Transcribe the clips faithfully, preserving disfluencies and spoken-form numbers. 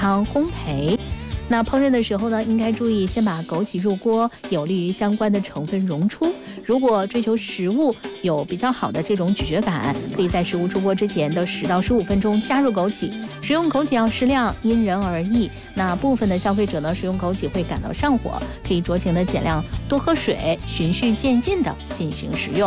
汤烘焙。那烹饪的时候呢，应该注意先把枸杞入锅，有利于相关的成分溶出。如果追求食物有比较好的这种咀嚼感，可以在食物出锅之前的十到十五分钟加入枸杞。使用枸杞要适量，因人而异。那部分的消费者呢，使用枸杞会感到上火，可以酌情的减量，多喝水，循序渐进的进行食用。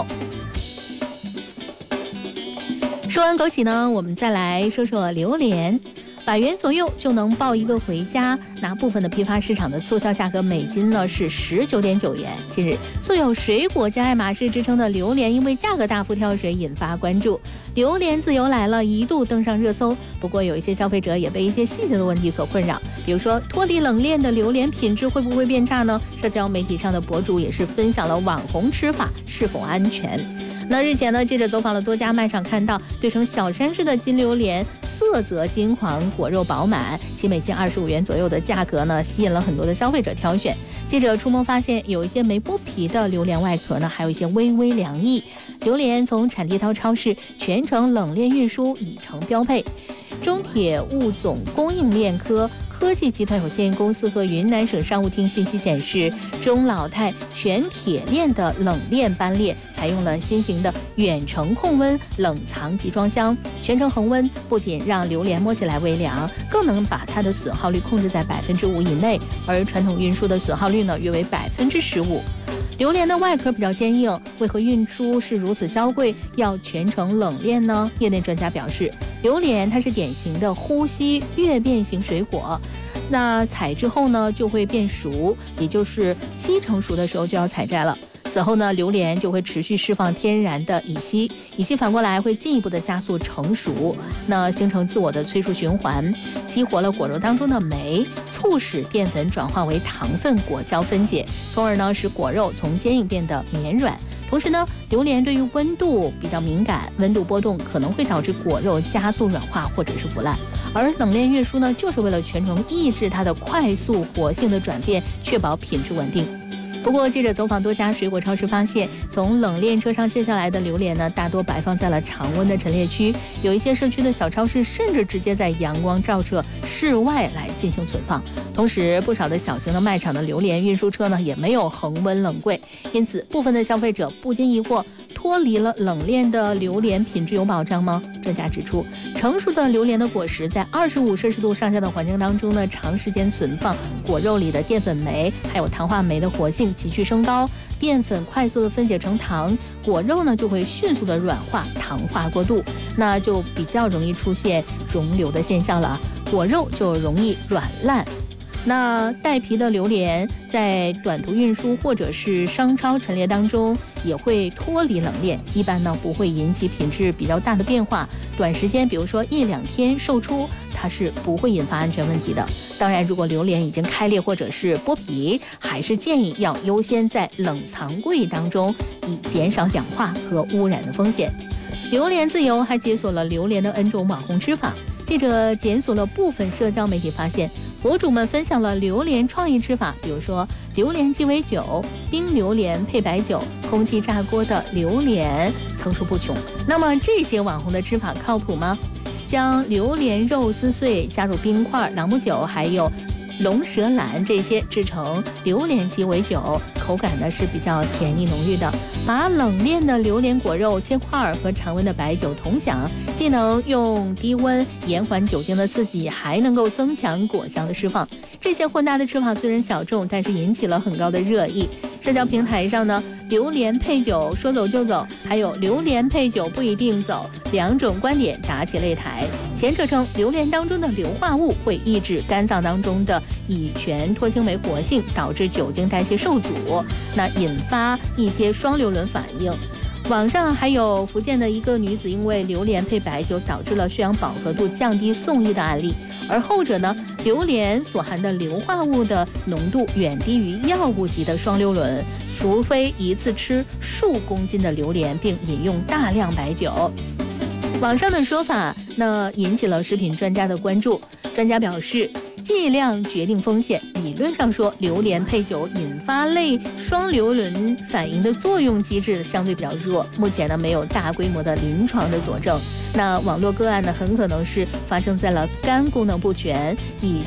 说完枸杞呢，我们再来说说榴莲。百元左右就能抱一个回家。那部分的批发市场的促销价格每斤呢是十九点九元。近日，素有水果加爱马仕之称的榴莲，因为价格大幅跳水，引发关注。榴莲自由来了，一度登上热搜。不过，有一些消费者也被一些细节的问题所困扰，比如说脱离冷链的榴莲品质会不会变差呢？社交媒体上的博主也是分享了网红吃法是否安全。那日前呢，记者走访了多家卖场，看到对成小山式的金榴莲，色泽金黄，果肉饱满，其每斤二十五元左右的价格呢，吸引了很多的消费者挑选。记者触摸发现，有一些没剥皮的榴莲外壳呢，还有一些微微凉意。榴莲从产地到超市全程冷链运输已成标配。中铁物总供应链科科技集团有限公司和云南省商务厅信息显示，中老泰全铁链的冷链班列采用了新型的远程控温冷藏集装箱，全程恒温，不仅让榴莲摸起来微凉，更能把它的损耗率控制在百分之五以内，而传统运输的损耗率呢约为百分之十五。榴莲的外壳比较坚硬，为何运输是如此娇贵，要全程冷链呢？业内专家表示，榴莲它是典型的呼吸越变型水果，那采之后呢就会变熟，也就是七成熟的时候就要采摘了。此后呢，榴莲就会持续释放天然的乙烯，乙烯反过来会进一步的加速成熟，那形成自我的催熟循环，激活了果肉当中的酶，促使淀粉转化为糖分果胶分解，从而呢使果肉从坚硬变得绵软。同时呢，榴莲对于温度比较敏感，温度波动可能会导致果肉加速软化或者是腐烂，而冷链运输呢，就是为了全程抑制它的快速活性的转变，确保品质稳定。不过，记者走访多家水果超市发现，从冷链车上卸下来的榴莲呢，大多摆放在了常温的陈列区，有一些社区的小超市甚至直接在阳光照射室外来进行存放。同时，不少的小型的卖场的榴莲运输车呢，也没有恒温冷柜，因此部分的消费者不禁疑惑，脱离了冷链的榴莲品质有保障吗？专家指出，成熟的榴莲的果实在二十五摄氏度上下的环境当中呢，长时间存放，果肉里的淀粉酶还有糖化酶的活性急剧升高，淀粉快速的分解成糖，果肉呢就会迅速的软化，糖化过度，那就比较容易出现溶瘤的现象了，果肉就容易软烂。那带皮的榴莲在短途运输或者是商超陈列当中也会脱离冷链，一般呢不会引起品质比较大的变化，短时间比如说一两天售出，它是不会引发安全问题的。当然，如果榴莲已经开裂或者是剥皮，还是建议要优先在冷藏柜当中，以减少氧化和污染的风险。榴莲自由还解锁了榴莲的 N 种网红吃法。记者检索了部分社交媒体，发现博主们分享了榴莲创意吃法，比如说榴莲鸡尾酒、冰榴莲配白酒、空气炸锅的榴莲层出不穷。那么这些网红的吃法靠谱吗？将榴莲肉撕碎，加入冰块、朗姆酒还有龙舌兰这些制成榴莲鸡尾酒，口感呢是比较甜腻浓郁的。把冷链的榴莲果肉切块和常温的白酒同享，既能用低温延缓酒精的刺激，还能够增强果香的释放。这些混搭的吃法虽然小众，但是引起了很高的热议。社交平台上呢，榴莲配酒说走就走，还有榴莲配酒不一定走，两种观点打起擂台。前者称榴莲当中的硫化物会抑制肝脏当中的乙醛脱氢酶活性，导致酒精代谢受阻，那引发一些双硫仑反应。网上还有福建的一个女子因为榴莲配白酒导致了血氧饱和度降低送医的案例，而后者呢，榴莲所含的硫化物的浓度远低于药物级的双硫仑，除非一次吃数公斤的榴莲并饮用大量白酒。网上的说法那引起了食品专家的关注，专家表示，剂量决定风险。理论上说，榴莲配酒引发类双硫仑反应的作用机制相对比较弱，目前呢没有大规模的临床的佐证。那网络个案呢，很可能是发生在了肝功能不全、乙